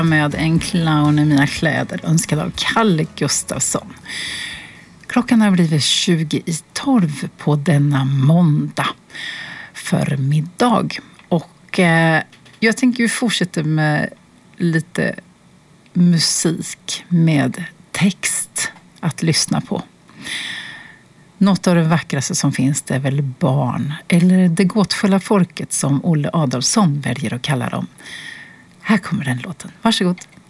med En clown i mina kläder, önskad av Kalle Gustafsson. Klockan har blivit 20:12 på denna måndag förmiddag. Och jag tänker ju fortsätta med lite musik med text att lyssna på. Något av det vackraste som finns det är väl barn, eller det gåtfulla folket som Olle Adolfsson väljer att kalla dem. Här kommer den låten. Varsågod.